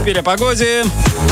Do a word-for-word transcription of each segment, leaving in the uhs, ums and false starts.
Теперь о погоде.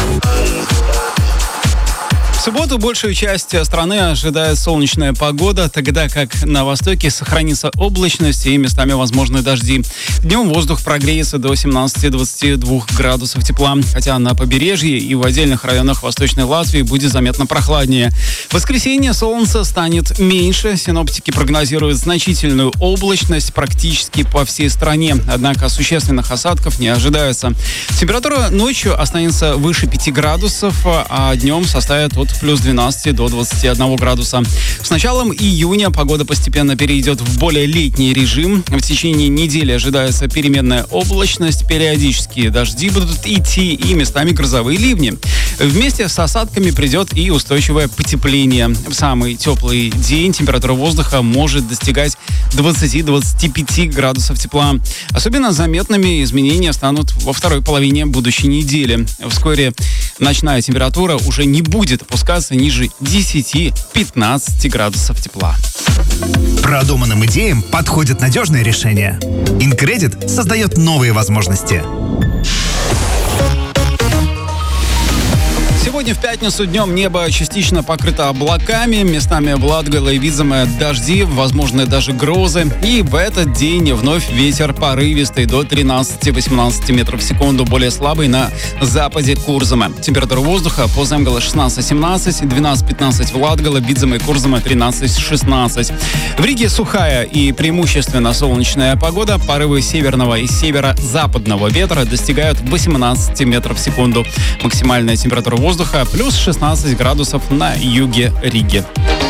В субботу большую часть страны ожидает солнечная погода, тогда как на востоке сохранится облачность и местами возможны дожди. Днем воздух прогреется до семнадцати-двадцати двух градусов тепла, хотя на побережье и в отдельных районах Восточной Латвии будет заметно прохладнее. В воскресенье солнца станет меньше. Синоптики прогнозируют значительную облачность практически по всей стране, однако существенных осадков не ожидается. Температура ночью останется выше пяти градусов, а днем составит от плюс двенадцати до двадцати одного градуса. С началом июня погода постепенно перейдет в более летний режим. В течение недели ожидается переменная облачность, периодические дожди будут идти и местами грозовые ливни. Вместе с осадками придет и устойчивое потепление. В самый теплый день температура воздуха может достигать двадцати-двадцати пяти градусов тепла. Особенно заметными изменения станут во второй половине будущей недели. Вскоре ночная температура уже не будет опускаться ниже десяти-пятнадцати градусов тепла. Продуманным идеям подходит надежное решение. Incredit создает новые возможности. Сегодня в пятницу днем небо частично покрыто облаками, местами в Латгале и Видземе дожди, возможны даже грозы. И в этот день вновь ветер порывистый до тринадцати-восемнадцати метров в секунду, более слабый на западе Курзема. Температура воздуха по Земгале шестнадцать-семнадцать, двенадцать-пятнадцать в Латгале, Видземе и Курземе тринадцать-шестнадцать. В Риге сухая и преимущественно солнечная погода. Порывы северного и северо-западного ветра достигают восемнадцати метров в секунду. Максимальная температура воздуха плюс шестнадцать градусов на юге Риги.